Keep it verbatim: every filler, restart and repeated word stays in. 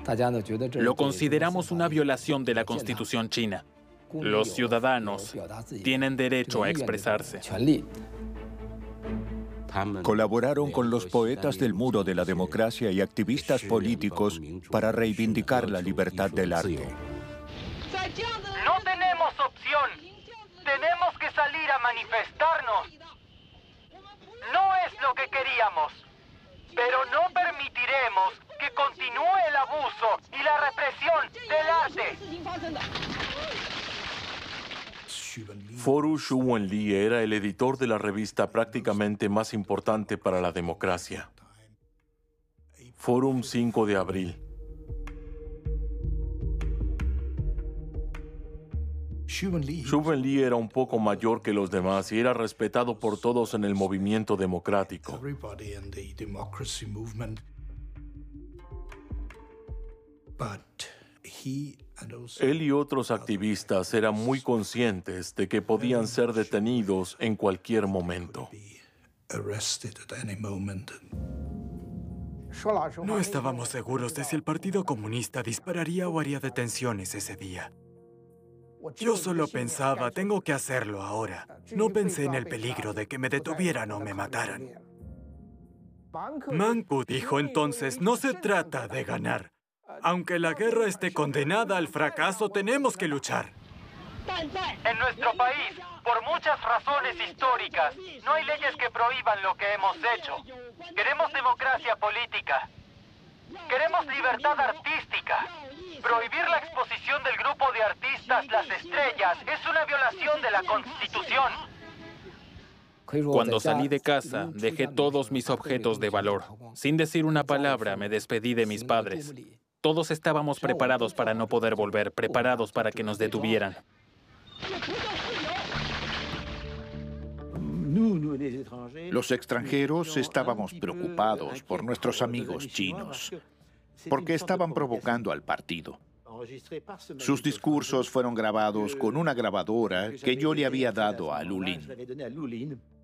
Lo consideramos una violación de la Constitución china. Los ciudadanos tienen derecho a expresarse. Colaboraron con los poetas del Muro de la Democracia y activistas políticos para reivindicar la libertad del arte. No tenemos opción. Tenemos que salir a manifestarnos. No es lo que queríamos, pero no permitiremos que continúe el abuso y la represión del arte. Foru Xu Wenli era el editor de la revista prácticamente más importante para la democracia. Forum cinco de abril. Xu Wenli era un poco mayor que los demás y era respetado por todos en el movimiento democrático. Él y otros activistas eran muy conscientes de que podían ser detenidos en cualquier momento. No estábamos seguros de si el Partido Comunista dispararía o haría detenciones ese día. Yo solo pensaba, tengo que hacerlo ahora. No pensé en el peligro de que me detuvieran o me mataran. Man Pu dijo entonces, no se trata de ganar. Aunque la guerra esté condenada al fracaso, tenemos que luchar. En nuestro país, por muchas razones históricas, no hay leyes que prohíban lo que hemos hecho. Queremos democracia política. Queremos libertad artística. Prohibir la exposición del grupo de artistas Las Estrellas es una violación de la Constitución. Cuando salí de casa, dejé todos mis objetos de valor. Sin decir una palabra, me despedí de mis padres. Todos estábamos preparados para no poder volver, preparados para que nos detuvieran. Los extranjeros estábamos preocupados por nuestros amigos chinos, porque estaban provocando al partido. Sus discursos fueron grabados con una grabadora que yo le había dado a Lu Lin.